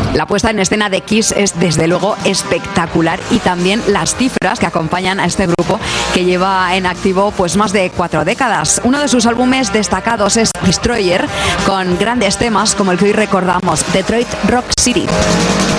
La puesta en escena de Kiss es desde luego espectacular, y también las cifras que acompañan a este grupo que lleva en activo pues más de 4 décadas. Uno de sus álbumes destacados es Destroyer, con grandes temas como el que hoy recordamos, Detroit Rock City.